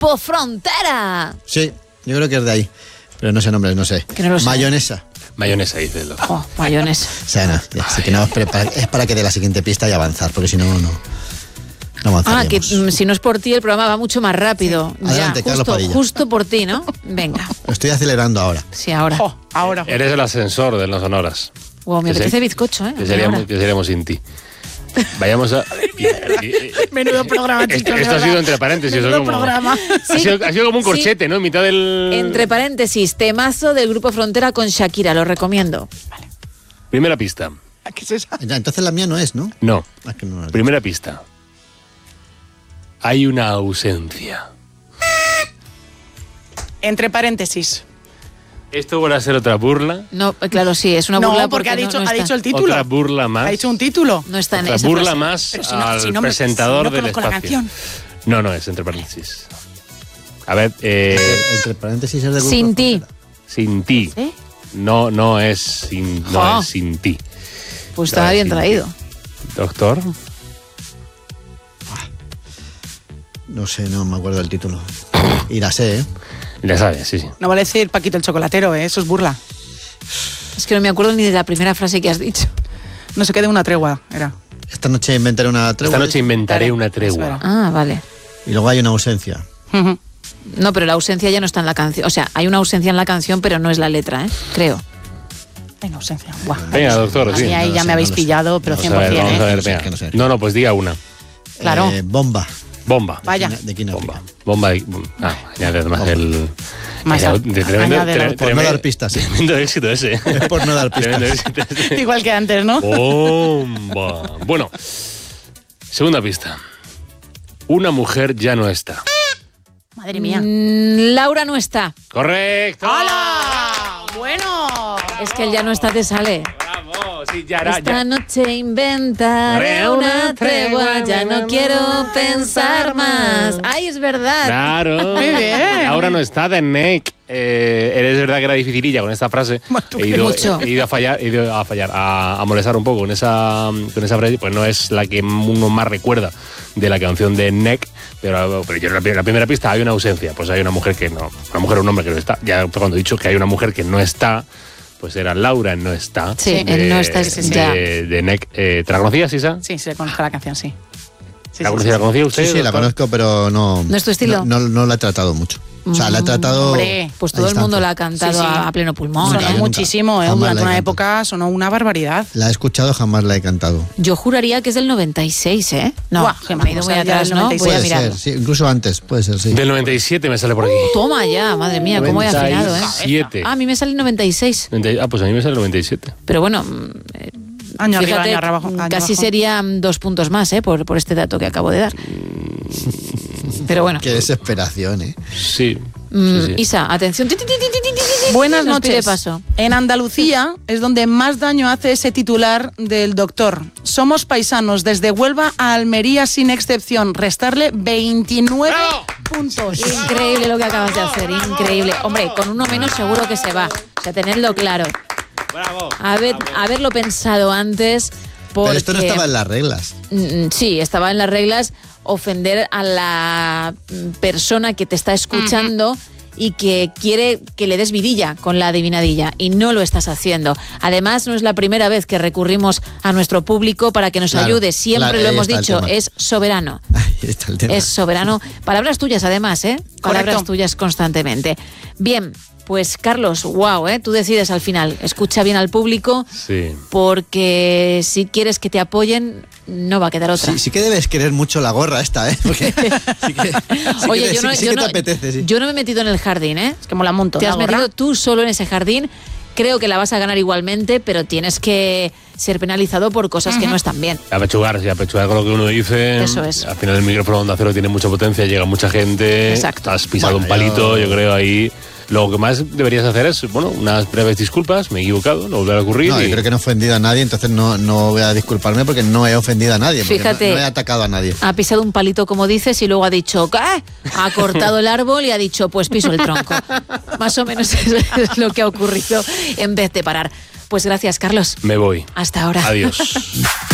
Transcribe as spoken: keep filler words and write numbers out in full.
Grupo Frontera. Sí, yo creo que es de ahí. Pero no sé nombres, no sé. Que no lo sé. Mayonesa. Mayonesa, dice el Oh, mayonesa. O sea, no, ya, así que no, es para que dé la siguiente pista y avanzar, porque si no, no, no avanzaríamos. Ah, que mm, si no es por ti, el programa va mucho más rápido. Sí. Adelante, ya, Carlos justo, Padilla. justo por ti, ¿no? Venga. Lo estoy acelerando ahora. Sí, ahora. Oh, ahora. Eres el ascensor de las sonoras. Wow, me Que apetece se- bizcocho, ¿eh? Que seríamos, que seríamos sin ti. Vayamos a... Menudo programa, Esto, chicos. esto ha sido entre paréntesis. Menudo ¿o cómo? programa. Ha, sido, ha sido como un Sí. corchete, ¿no? En mitad del... Entre paréntesis, temazo del Grupo Frontera con Shakira, lo recomiendo. Primera pista. ¿Qué es esa? Ya, entonces la mía no es, ¿no? No. Ah, que no, no. Primera pista. Hay una ausencia. Entre paréntesis. ¿Esto va a ser otra burla? No, claro, sí, es una No, burla porque ha no- dicho, no ha está. dicho el título. Otra burla más. Ha dicho un título. No está en Otra esa burla frase. más Pero si no- al si no me- presentador si no del conozco la espacio. canción. No, no, es entre paréntesis. A ver, eh, Entre paréntesis es de Grupo Sin ti. Frontera. sin ti. ¿Sí? No, no es sin, no Jo. es sin ti. Pues estaba bien Sin ti. traído. Doctor, No sé, no me acuerdo del título. Y la sé, ¿eh? ya sabes, sí, sí. No vale decir Paquito el chocolatero, ¿eh? Eso es burla. Es que no me acuerdo ni de la primera frase que has dicho. No se quede una tregua, era. Esta noche inventaré una tregua. Esta noche inventaré Claro, una es tregua. verdad. Ah, vale. Y luego hay una ausencia. Ujú. No, pero la ausencia ya no está en la canción. O sea, hay una ausencia en la canción, pero no es la letra, ¿eh? Creo. Venga, ausencia. Buah. Venga, doctor, A sí. mí ahí no lo ya sé, me habéis no lo sé. pillado, pero Vamos a ver, cien por ciento, vamos a ¿eh? ver, No sé, venga. que no sé. No, no, pues diga una. Claro. Eh, bomba. Bomba. Vaya. De Kino Bomba. Pica. Bomba. de- Ah, añade además Bomba. el... Más el- a- de tremendo, añádelo. tre- Por no tremendo- dar pistas, sí. Tremendo éxito ese. Es por no dar pistas. Tremendo éxito ese. Igual que antes, ¿no? Bomba. Bueno, segunda pista. Una mujer ya no está. Madre mía. Mm, Laura no está. ¡Correcto! ¡Hala! Bueno. Es que él ya no está, te sale. ¡Bravo! Sí, ya era, Esta ya. noche inventaré una tregua, ya no quiero pensar más. ¡Ay, es verdad! Claro. Muy bien. Ahora no está de Neck. Eh, es verdad que era dificililla con esta frase. Bueno, tú He ido, mucho. he ido a fallar, he ido a fallar, a, a molestar un poco con esa, con esa frase. Pues no es la que uno más recuerda de la canción de Neck. Pero, pero yo en la, pri- la primera pista hay una ausencia. Pues hay una mujer que no, una mujer o un hombre que no está. Ya cuando he dicho que hay una mujer que no está, pues era Laura no está. Sí, de, el no está es de, ya. de Neck. Eh, ¿Te la conocías, Isa? Sí, sí, conozco la canción, sí. Sí, ¿La sí, conocía, sí. ¿La conocía usted? Sí, sí, la doctor? conozco, pero no... ¿No es tu estilo? No, no, no la he tratado mucho. O sea, la he tratado... Hombre, Pues a todo el mundo distancia. la ha cantado Sí, sí. A, a pleno pulmón. Nunca, Sonó ¿eh? yo nunca. muchísimo, ¿eh? Jamás Durante la he una cantado. época sonó una barbaridad. La he escuchado, jamás la he cantado. Yo juraría que es del noventa y seis, ¿eh? No, Buah, que me he ido o muy sea, ya atrás, del ¿no? noventa y seis. Voy a Puede mirarlo. ser, sí, incluso antes, puede ser, sí. Del noventa y siete me sale por aquí. Toma ya, madre mía, cómo he afinado, ¿eh? Siete. Ah, a mí me sale el noventa y seis. Ah, pues a mí me sale el noventa y siete. Pero bueno, mm, eh, Año arriba, fíjate, año abajo. año casi abajo. serían dos puntos más, ¿eh? Por, por este dato que acabo de dar. Pero bueno. Qué desesperación, ¿eh? Sí. Mm, sí, sí. Isa, atención. Ti, ti, ti, ti, ti, ti, ti, Buenas nos pide noches. paso. En Andalucía es donde más daño hace ese titular del doctor. Somos paisanos desde Huelva a Almería sin excepción. Restarle veintinueve puntos. Increíble lo que acabas de hacer, increíble. Hombre, con uno menos seguro que se va. O sea, tenedlo claro. Bravo. Haber, haberlo pensado antes. Porque, Pero esto no estaba en las reglas. Mm, Sí, estaba en las reglas ofender a la mm, persona que te está escuchando y que quiere que le des vidilla con la adivinadilla y no lo estás haciendo. Además, no es la primera vez que recurrimos a nuestro público para que nos Claro, ayude. Siempre claro, lo ahí hemos está el dicho, tema. es soberano. Ahí está el tema. Es soberano. Palabras tuyas, además, ¿eh? Palabras Correcto. tuyas constantemente. Bien, pues Carlos, wow, ¿eh? Tú decides al final. Escucha bien al público Sí. porque si quieres que te apoyen, no va a quedar otra. Sí, sí que debes querer mucho la gorra esta, ¿eh? Porque sí que, sí Oye, que, yo sí- no, sí yo que no- te apetece, sí. yo no me he metido en el jardín, ¿eh? Es que mola un montón. Te la has gorra. metido tú solo en ese jardín. Creo que la vas a ganar igualmente, pero tienes que ser penalizado por cosas que no están bien. Apechugar, sí, apechugar con lo que uno dice. Eso es. Al final el micrófono de Onda Cero tiene mucha potencia, llega mucha gente. Exacto. Has pisado Bueno, un palito, yo- yo... creo, ahí. Lo que más deberías hacer es, bueno, unas breves disculpas, me he equivocado, no volverá a ocurrir. No, y... yo creo que no he ofendido a nadie, entonces no, no voy a disculparme porque no he ofendido a nadie. porque Fíjate. No, no he atacado a nadie. Ha pisado un palito, como dices, y luego ha dicho, ¿qué? Ha cortado el árbol y ha dicho, pues piso el tronco. Más o menos eso es lo que ha ocurrido en vez de parar. Pues gracias, Carlos. Me voy. Hasta ahora. Adiós.